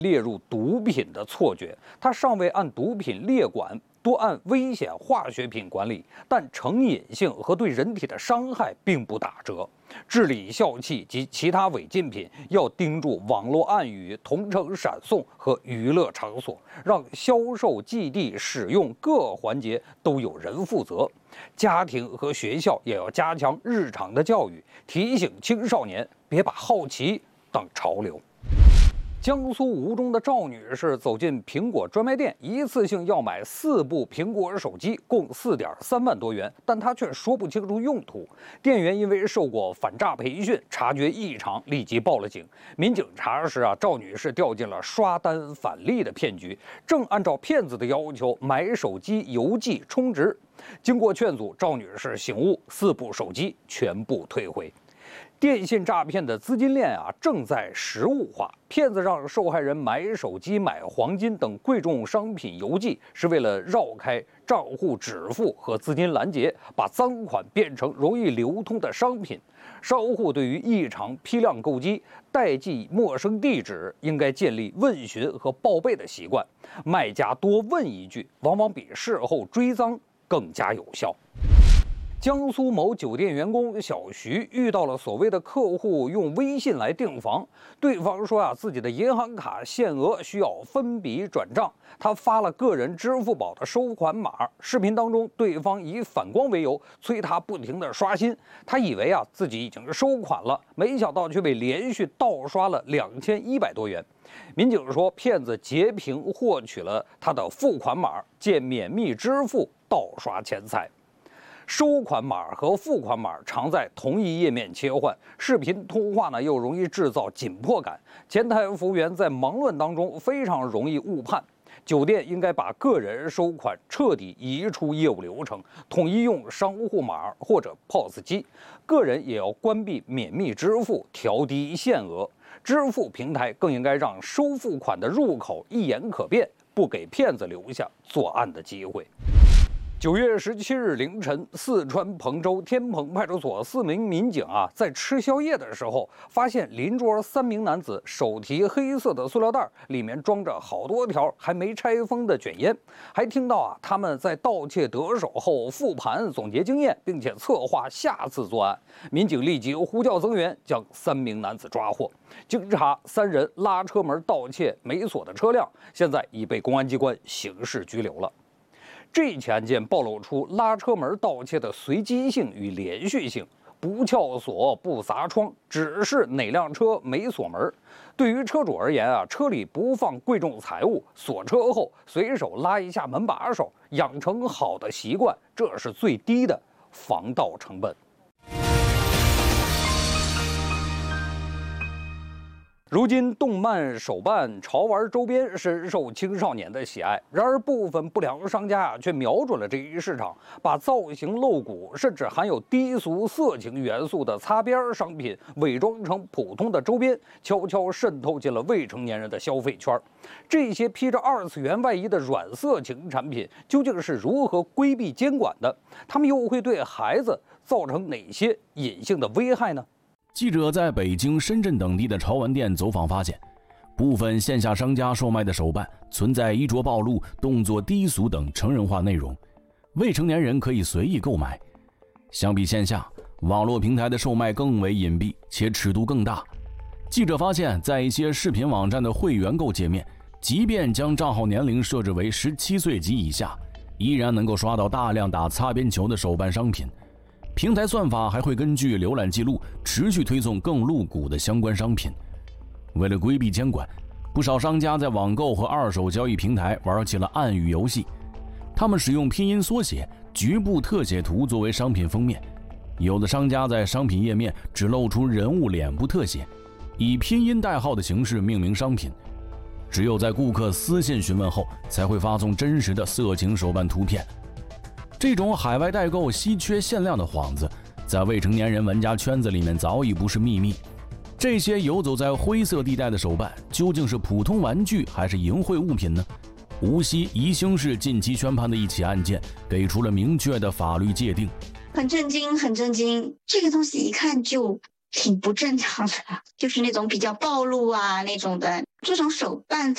列入毒品的错觉，它尚未按毒品列管，多按危险化学品管理，但成瘾性和对人体的伤害并不打折。治理笑气及其他违禁品要盯住网络暗语、同城闪送和娱乐场所，让销售基地使用各环节都有人负责。家庭和学校也要加强日常的教育，提醒青少年别把好奇当潮流。江苏吴中的赵女士走进苹果专卖店，一次性要买4部苹果手机，共4.3万多元，但她却说不清楚用途。店员因为受过反诈培训，察觉异常，立即报了警。民警查实赵女士掉进了刷单返利的骗局，正按照骗子的要求买手机邮寄充值。经过劝阻，赵女士醒悟，4部手机全部退回。电信诈骗的资金链正在实物化，骗子让受害人买手机、买黄金等贵重商品邮寄，是为了绕开账户止付和资金拦截，把赃款变成容易流通的商品。商户对于异常批量购机、代寄陌生地址，应该建立问询和报备的习惯。卖家多问一句，往往比事后追赃更加有效。江苏某酒店员工小徐遇到了所谓的客户用微信来订房，对方说自己的银行卡限额需要分笔转账，他发了个人支付宝的收款码。视频当中，对方以反光为由催他不停地刷新，他以为自己已经收款了，没想到却被连续盗刷了2100多元。民警说，骗子截屏获取了他的付款码，借免密支付盗刷钱财。收款码和付款码常在同一页面切换，视频通话又容易制造紧迫感，前台服务员在忙乱当中非常容易误判。酒店应该把个人收款彻底移出业务流程，统一用商户码或者 POS 机，个人也要关闭免密支付，调低限额。支付平台更应该让收付款的入口一眼可辨，不给骗子留下作案的机会。9月17日凌晨，四川彭州天蓬派出所4名民警在吃宵夜的时候，发现邻桌3名男子手提黑色的塑料袋，里面装着好多条还没拆封的卷烟，还听到他们在盗窃得手后复盘总结经验，并且策划下次作案。民警立即呼叫增援，将3名男子抓获。经查，3人拉车门盗窃没锁的车辆，现在已被公安机关刑事拘留了。这起案件暴露出拉车门盗窃的随机性与连续性，不撬锁、不砸窗，只是哪辆车没锁门。对于车主而言车里不放贵重财物，锁车后随手拉一下门把手，养成好的习惯，这是最低的防盗成本。如今，动漫手办、潮玩周边深受青少年的喜爱。然而，部分不良商家却瞄准了这一市场，把造型露骨甚至含有低俗色情元素的擦边商品伪装成普通的周边，悄悄渗透进了未成年人的消费圈。这些披着2次元外衣的软色情产品究竟是如何规避监管的？他们又会对孩子造成哪些隐性的危害呢？ 记者在北京、深圳等地的潮玩店走访发现，部分线下商家售卖的手办存在衣着暴露、动作低俗等成人化内容，未成年人可以随意购买。相比线下，网络平台的售卖更为隐蔽且尺度更大。记者发现，在一些视频网站的会员购界面，即便将账号年龄设置为17岁及以下，依然能够刷到大量打擦边球的手办商品。平台算法还会根据浏览记录持续推送更露骨的相关商品。为了规避监管，不少商家在网购和二手交易平台玩起了暗语游戏。他们使用拼音缩写、局部特写图作为商品封面，有的商家在商品页面只露出人物脸部特写，以拼音代号的形式命名商品。只有在顾客私信询问后，才会发送真实的色情手办图片。这种海外代购稀缺限量的幌子，在未成年人玩家圈子里面早已不是秘密。这些游走在灰色地带的手办，究竟是普通玩具还是淫秽物品呢？无锡宜兴市近期宣判的一起案件，给出了明确的法律界定。 很震惊，很震惊，这个东西一看就挺不正常的，就是那种比较暴露那种的，这种手办